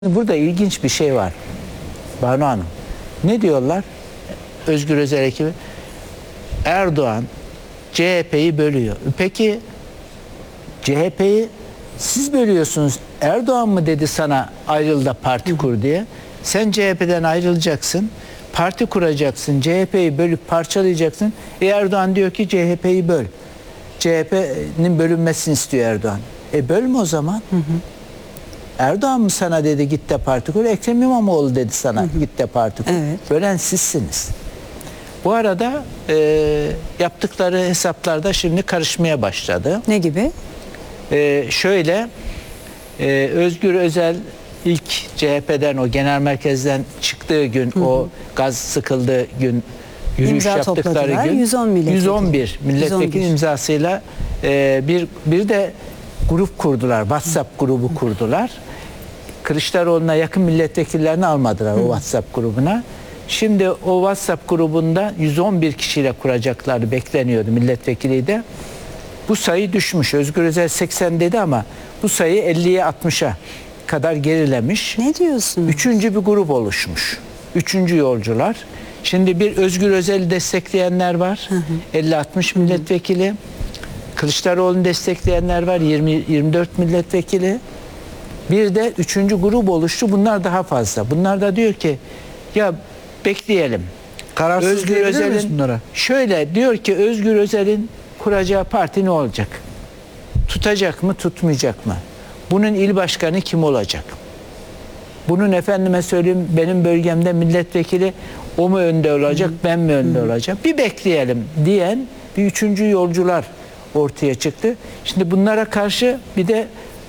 Burada ilginç bir şey var Banu Hanım. Ne diyorlar? Özgür Özel ekibi. Erdoğan CHP'yi bölüyor. Peki CHP'yi siz bölüyorsunuz. Erdoğan mı dedi sana ayrıl da parti kur diye? Sen CHP'den ayrılacaksın. Parti kuracaksın. CHP'yi bölüp parçalayacaksın. Erdoğan diyor ki CHP'yi böl. CHP'nin bölünmesini istiyor Erdoğan. Bölme o zaman. Erdoğan mı sana dedi git de parti kur? Ekrem İmamoğlu dedi sana git de parti kur. Evet. Bölen sizsiniz. Bu arada yaptıkları hesaplarda şimdi karışmaya başladı. Ne gibi? Şöyle Özgür Özel ilk CHP'den o genel merkezden çıktığı gün o gaz sıkıldığı gün yürüyüş İmza yaptıkları topladılar, gün 111 milletvekili imzasıyla bir de grup kurdular. WhatsApp grubu kurdular. Kılıçdaroğlu'na yakın milletvekillerini almadılar o WhatsApp grubuna. Şimdi o WhatsApp grubunda 111 kişiyle kuracakları bekleniyordu milletvekili de. Bu sayı düşmüş. Özgür Özel 80 dedi ama bu sayı 50'ye 60'a kadar gerilemiş. Ne diyorsunuz? Üçüncü bir grup oluşmuş. Üçüncü yolcular. Şimdi bir Özgür Özel'i destekleyenler var. 50-60 milletvekili. Kılıçdaroğlu'nu destekleyenler var. 20-24 milletvekili. Bir de üçüncü grup oluştu. Bunlar daha fazla. Bunlar da diyor ki ya bekleyelim. Kararsız Özgür diyebilir miyiz Özel'in bunlara? şöyle diyor ki Özgür Özel'in kuracağı parti ne olacak? Tutacak mı, tutmayacak mı? Bunun il başkanı kim olacak? Bunun efendime söyleyeyim benim bölgemde milletvekili o mu önde olacak, ben mi önde olacağım? Bir bekleyelim diyen bir üçüncü yolcular ortaya çıktı. Şimdi bunlara karşı bir de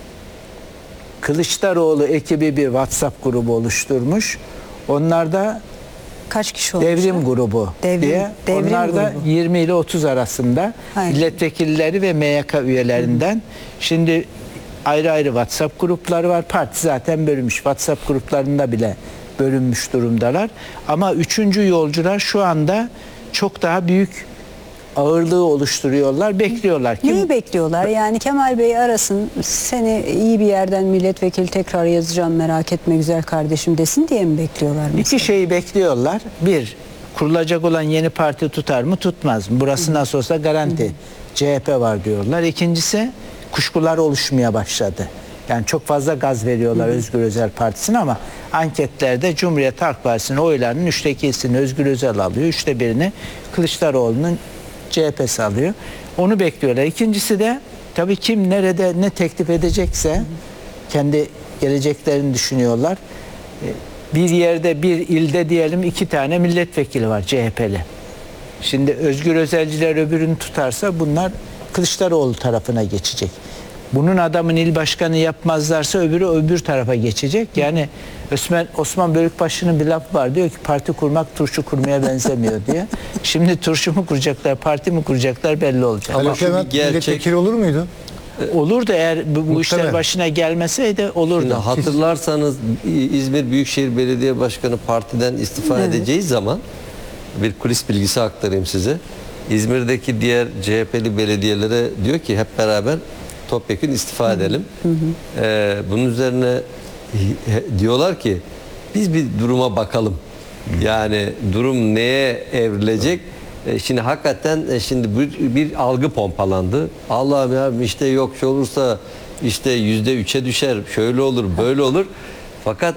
Kılıçdaroğlu ekibi bir WhatsApp grubu oluşturmuş. Onlar da Kaç kişi olmuş? devrim grubu diye. Devrim Onlar da grubu. 20 ile 30 arasında Aynen. milletvekilleri ve MYK üyelerinden. Şimdi ayrı ayrı WhatsApp grupları var. Parti zaten bölünmüş. WhatsApp gruplarında bile bölünmüş durumdalar. Ama üçüncü yolcular şu anda çok daha büyük ağırlığı oluşturuyorlar. Bekliyorlar. Neyi bekliyorlar? Yani Kemal Bey arasın, seni iyi bir yerden milletvekili tekrar yazacağım merak etme güzel kardeşim desin diye mi bekliyorlar? İki şeyi bekliyorlar. Bir, kurulacak olan yeni parti tutar mı tutmaz mı? Burası nasıl olsa garanti. CHP var diyorlar. İkincisi kuşkular oluşmaya başladı. Yani çok fazla gaz veriyorlar Özgür Özel Partisi'ne ama anketlerde Cumhuriyet Halk Partisi'nin oylarının 2/3'sini Özgür Özel alıyor. 1/3'ini Kılıçdaroğlu'nun CHP'si alıyor. Onu bekliyorlar. İkincisi de tabii kim nerede ne teklif edecekse kendi geleceklerini düşünüyorlar. Bir yerde bir ilde diyelim 2 tane milletvekili var CHP'li. Şimdi Özgür Özelciler öbürünü tutarsa bunlar Kılıçdaroğlu tarafına geçecek. Bunun adamın il başkanı yapmazlarsa öbür tarafa geçecek. Yani Osman Bölükbaşı'nın bir lafı var. Diyor ki parti kurmak turşu kurmaya benzemiyor diye. Şimdi turşu mu kuracaklar, parti mi kuracaklar belli olacak. Haluk şu bir Levent gerçek- milletvekili olur muydu? Olur da eğer bu işler Muhtemelen. başına gelmeseydi olurdu. Şimdi hatırlarsanız İzmir Büyükşehir Belediye Başkanı partiden istifa edeceği zaman bir kulis bilgisi aktarayım size. İzmir'deki diğer CHP'li belediyelere diyor ki hep beraber topyekun istifa edelim. Bunun üzerine diyorlar ki biz bir duruma bakalım. Yani durum neye evrilecek? Şimdi hakikaten şimdi bir algı pompalandı. Allah'ım ya işte yok şey olursa işte %3'e düşer, şöyle olur, böyle olur. Fakat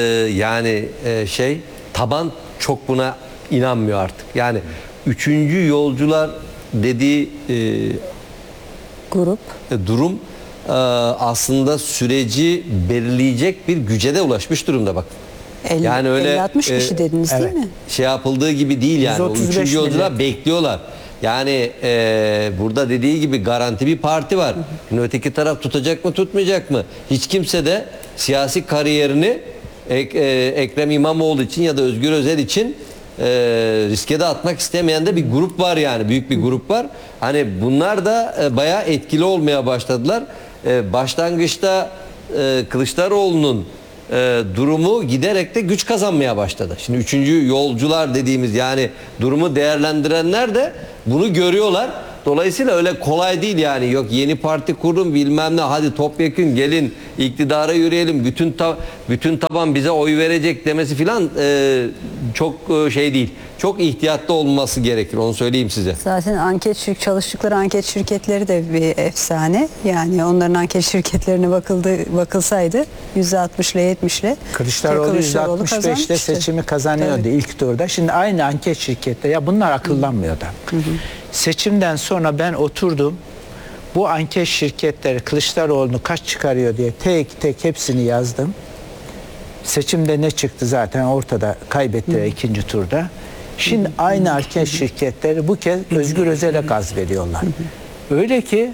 taban çok buna inanmıyor artık. Yani üçüncü yolcular dediği Grup. durum aslında süreci belirleyecek bir güce de ulaşmış durumda bak. 50-60 kişi dediniz değil mi? Şey yapıldığı gibi değil yani. O 135 üçüncü yolcular millet. bekliyorlar. Yani burada dediği gibi garanti bir parti var. Şimdi öteki taraf tutacak mı tutmayacak mı? Hiç kimse de siyasi kariyerini Ekrem İmamoğlu için ya da Özgür Özel için riske de atmak istemeyen de bir grup var yani. Büyük bir grup var. Hani bunlar da bayağı etkili olmaya başladılar. Başlangıçta Kılıçdaroğlu'nun durumu giderek de güç kazanmaya başladı. Şimdi üçüncü yolcular dediğimiz yani durumu değerlendirenler de bunu görüyorlar. Dolayısıyla öyle kolay değil yani. Yok yeni parti kurun bilmem ne, hadi topyekün gelin iktidara yürüyelim, bütün taban bize oy verecek demesi filan çok şey değil. Çok ihtiyatlı olması gerekir, onu söyleyeyim size. Zaten çalıştıkları anket şirketleri de bir efsane. Yani onların anket şirketlerine bakılsaydı %60 ile 70 ile Kılıçdaroğlu %65'te seçimi kazanıyordu ilk turda. Şimdi aynı anket şirkette, ya bunlar akıllanmıyor da. Seçimden sonra ben oturdum. Bu anket şirketleri Kılıçdaroğlu'nu kaç çıkarıyor diye tek tek hepsini yazdım. Seçimde ne çıktı zaten ortada, kaybettiler ikinci turda. Şimdi aynı anket şirketleri bu kez Özgür Özel'e gaz veriyorlar. Öyle ki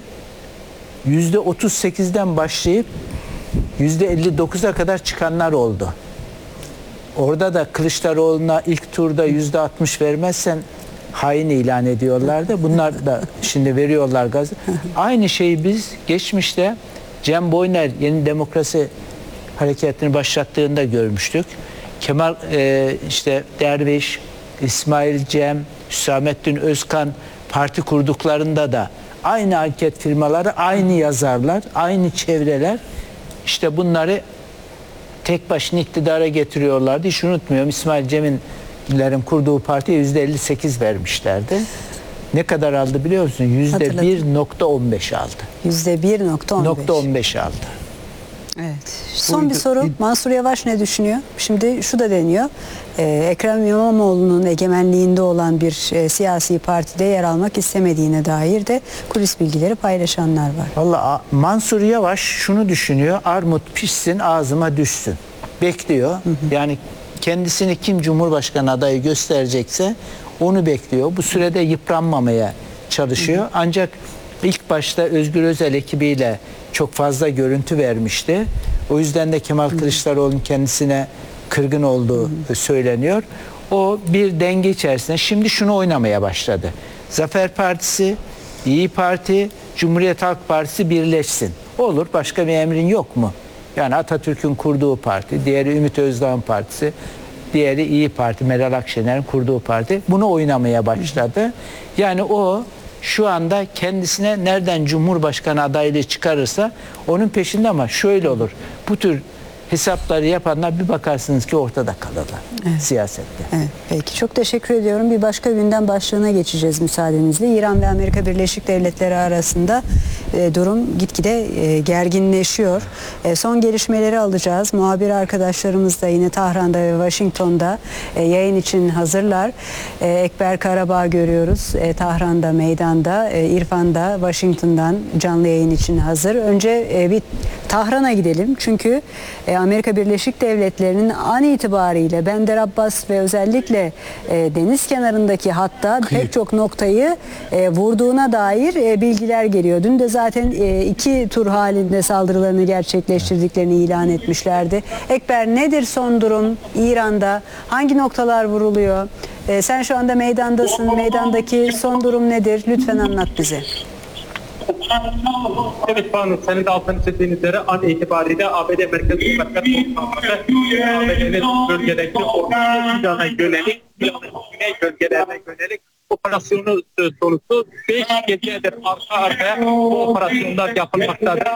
%38'den başlayıp %59'a kadar çıkanlar oldu. Orada da Kılıçdaroğlu'na ilk turda %60 vermezsen hain ilan ediyorlardı. Bunlar da şimdi veriyorlar gazı. Aynı şeyi biz geçmişte Cem Boyner Yeni Demokrasi hareketini başlattığında görmüştük. Kemal işte Derviş, İsmail Cem, Hüsamettin Özkan parti kurduklarında da aynı anket firmaları, aynı yazarlar, aynı çevreler işte bunları tek başına iktidara getiriyorlardı. Hiç unutmuyorum, İsmail Cem'in kurduğu partiye %58 vermişlerdi. Ne kadar aldı biliyor musun? %1.15 aldı. %1.15 aldı. Evet. Son bir soru. Mansur Yavaş ne düşünüyor? Şimdi şu da deniyor. Ekrem İmamoğlu'nun egemenliğinde olan bir siyasi partide yer almak istemediğine dair de kulis bilgileri paylaşanlar var. Vallahi Mansur Yavaş şunu düşünüyor. Armut pişsin ağzıma düşsün. Bekliyor. Yani kendisini kim Cumhurbaşkanı adayı gösterecekse onu bekliyor. Bu sürede yıpranmamaya çalışıyor. Ancak ilk başta Özgür Özel ekibiyle çok fazla görüntü vermişti. O yüzden de Kemal Kılıçdaroğlu'nun kendisine kırgın olduğu söyleniyor. O bir denge içerisinde şimdi şunu oynamaya başladı. Zafer Partisi, İyi Parti, Cumhuriyet Halk Partisi birleşsin. Olur, başka bir emrin yok mu? Yani Atatürk'ün kurduğu parti, diğeri Ümit Özdağ'ın partisi, diğeri İyi Parti, Meral Akşener'in kurduğu parti. Bunu oynamaya başladı. Yani o şu anda kendisine nereden Cumhurbaşkanı adaylığı çıkarırsa onun peşinde, ama şöyle olur. Bu tür hesapları yapanlar bir bakarsınız ki ortada kalırlar siyasette. Evet, peki çok teşekkür ediyorum. Bir başka gündem başlığına geçeceğiz müsaadenizle. İran ve Amerika Birleşik Devletleri arasında durum gitgide gerginleşiyor. Son gelişmeleri alacağız. Muhabir arkadaşlarımız da yine Tahran'da ve Washington'da yayın için hazırlar. Ekber Karabağ görüyoruz. Tahran'da, meydanda, İrfan da Washington'dan canlı yayın için hazır. Önce bir Tahran'a gidelim. Çünkü Amerika Birleşik Devletleri'nin an itibariyle Bender Abbas ve özellikle deniz kenarındaki hatta pek çok noktayı vurduğuna dair bilgiler geliyor. Dün de zaten 2 tur halinde saldırılarını gerçekleştirdiklerini ilan etmişlerdi. Ekber, nedir son durum İran'da? Hangi noktalar vuruluyor? Sen şu anda meydandasın. Meydandaki son durum nedir? Lütfen anlat bize. Evet Banu, senin de altını çizdiğin üzere an itibariyle ABD Merkez Kuvvetleri Komutanlığı ABD'nin bölgedeki ordusu İran'a yönelik, İran'ın güney bölgelerine yönelik operasyonu söz konusu. 5 gecedir arka arkaya bu operasyonlar yapılmaktadır.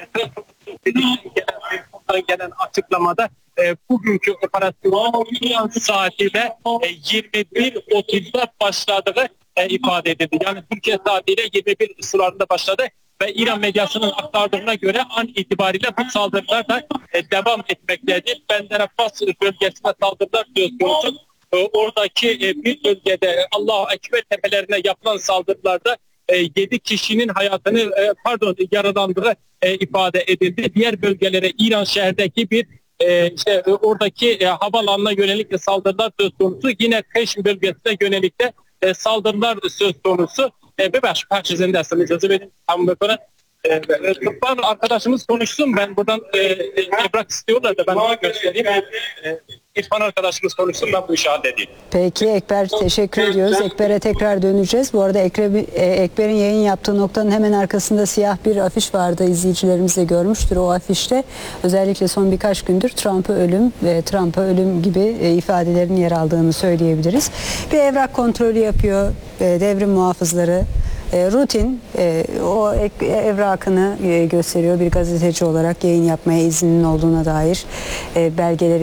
Gelen açıklamada bugünkü operasyon İran saatiyle 21.30'da başladığı ifade edildi. Yani Türkiye saatiyle 21 sularında başladı ve İran medyasının aktardığına göre an itibariyle bu saldırılar da devam etmektedir. Bender Abbas bölgesine saldırılar söz konusu. Oradaki bir bölgede Allahu Ekber tepelerine yapılan saldırılarda 7 kişinin yaralandığı ifade edildi. Diğer bölgelere İran şehrindeki bir oradaki havaalanına yönelik saldırılar söz konusu. Yine Keş bölgesine yönelik de saldırılar söz konusu. Bir başka herkesin dersini icazı verin. Tıbban arkadaşımız konuşsun. Ben buradan evrak istiyorlar da ben ona göstereyim. İrfan arkadaşımız konuşsun, ben bu işi halledeyim. Peki Ekber, teşekkür ediyoruz. Ekber'e tekrar döneceğiz. Bu arada Ekber'in yayın yaptığı noktanın hemen arkasında siyah bir afiş vardı. İzleyicilerimiz de görmüştür o afişte. Özellikle son birkaç gündür Trump'a ölüm gibi ifadelerin yer aldığını söyleyebiliriz. Bir evrak kontrolü yapıyor devrim muhafızları. Rutin o evrakını gösteriyor. Bir gazeteci olarak yayın yapmaya izninin olduğuna dair belgeleri